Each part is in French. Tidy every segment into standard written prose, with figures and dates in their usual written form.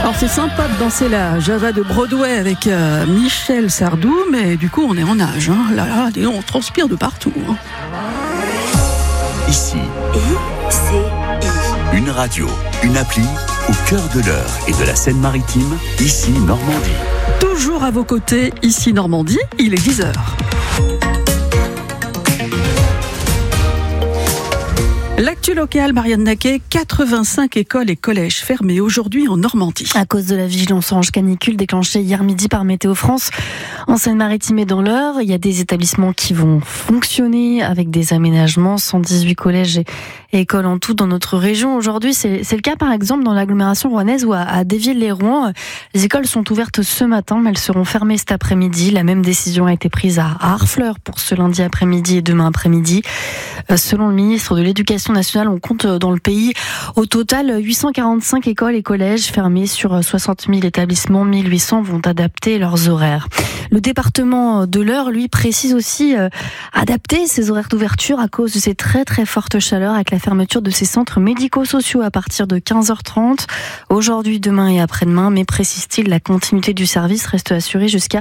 Alors c'est sympa de danser la Java de Broadway avec Michel Sardou, mais du coup on est en nage. Là, on transpire de partout. Ici, ICI. une radio, une appli au cœur de l'Eure et de la Seine-Maritime, ici Normandie. Toujours à vos côtés, ici Normandie, il est 10h. L'actu locale, Marianne Naquet, 85 écoles et collèges fermés aujourd'hui en Normandie. À cause de la vigilance orange canicule déclenchée hier midi par Météo France, en Seine-Maritime et dans l'Eure, il y a des établissements qui vont fonctionner avec des aménagements, 118 collèges et écoles en tout dans notre région. Aujourd'hui, c'est le cas par exemple dans l'agglomération rouennaise ou à Déville-les-Rouen. Les écoles sont ouvertes ce matin, mais elles seront fermées cet après-midi. La même décision a été prise à Harfleur pour ce lundi après-midi et demain après-midi. Selon le ministre de l'Éducation nationale, on compte dans le pays au total 845 écoles et collèges fermés sur 60 000 établissements. 1800 vont adapter leurs horaires. Le département de l'Eure, lui, précise aussi adapter ses horaires d'ouverture à cause de ces très très fortes chaleurs avec la fermeture de ses centres médico-sociaux à partir de 15h30 aujourd'hui, demain et après-demain. Mais précise-t-il, la continuité du service reste assurée jusqu'à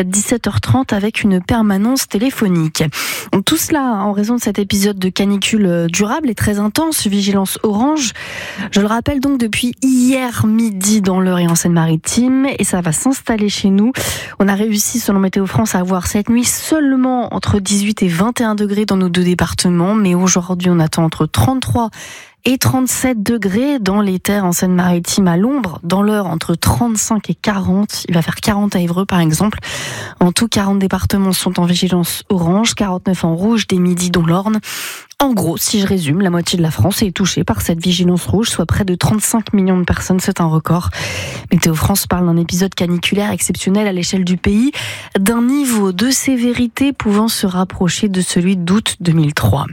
17h30 avec une permanence téléphonique. Tout cela en raison de cet épisode de canicule durable et très intense, vigilance orange. Je le rappelle donc depuis hier midi dans l'Eure et en Seine-Maritime, et ça va s'installer chez nous. On a réussi, selon Météo France, à avoir cette nuit seulement entre 18 et 21 degrés dans nos deux départements, mais aujourd'hui on attend entre 33 et 37 degrés dans les terres en Seine-Maritime à l'ombre. Dans l'Eure, entre 35 et 40. Il va faire 40 à Évreux, par exemple. En tout, 40 départements sont en vigilance orange, 49 en rouge dès midi dans l'Orne. En gros, si je résume, la moitié de la France est touchée par cette vigilance rouge, soit près de 35 millions de personnes. C'est un record. Météo France parle d'un épisode caniculaire exceptionnel à l'échelle du pays, d'un niveau de sévérité pouvant se rapprocher de celui d'août 2003.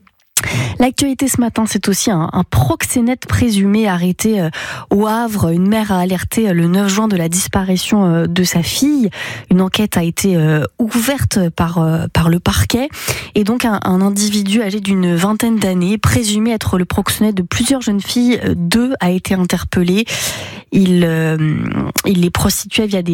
L'actualité ce matin, c'est aussi un proxénète présumé arrêté au Havre. Une mère a alerté le 9 juin de la disparition de sa fille. Une enquête a été ouverte par le parquet. Et donc un individu âgé d'une vingtaine d'années, présumé être le proxénète de plusieurs jeunes filles, a été interpellé. Il les prostituait via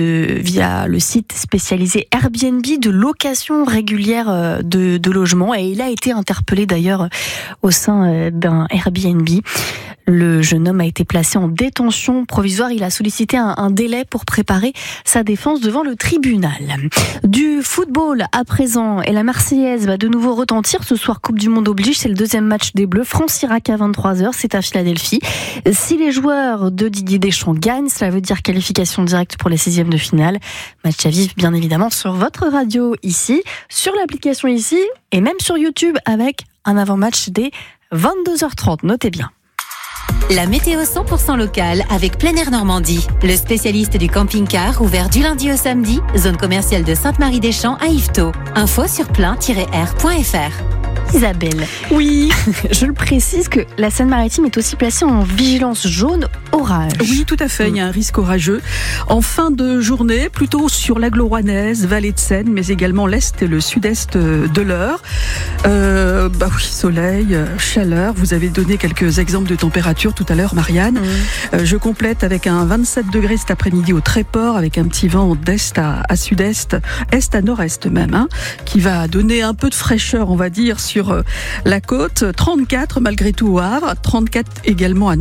le site spécialisé Airbnb de location régulière de logements, et il a été interpellé d'ailleurs au sein d'un Airbnb. Le jeune homme a été placé en détention provisoire. Il a sollicité un délai pour préparer sa défense devant le tribunal. Du football à présent, et la Marseillaise va de nouveau retentir. Ce soir, Coupe du Monde oblige, c'est le deuxième match des Bleus. France-Irak à 23h, c'est à Philadelphie. Si les joueurs de Didier Deschamps gagnent, cela veut dire qualification directe pour les 16e de finale. Match à vivre bien évidemment sur votre radio ici, sur l'application ici, et même sur YouTube avec un avant-match dès 22h30. Notez bien. La météo 100% locale avec Plein Air Normandie. Le spécialiste du camping-car ouvert du lundi au samedi, zone commerciale de Sainte-Marie-des-Champs à Yvetot. Info sur plein-air.fr. Isabelle. Oui. Je le précise que la Seine-Maritime est aussi placée en vigilance jaune orage. Oui, tout à fait. Il y a un risque orageux en fin de journée, plutôt sur l'agglo rouennaise, vallée de Seine, mais également l'est et le sud-est de l'Eure. Oui, soleil, chaleur. Vous avez donné quelques exemples de température tout à l'heure, Marianne. Je complète avec un 27 degrés cet après-midi au Tréport, avec un petit vent d'est à sud-est, est à nord-est même, qui va donner un peu de fraîcheur, on va dire, sur la côte. 34 malgré tout au Havre, 34 également à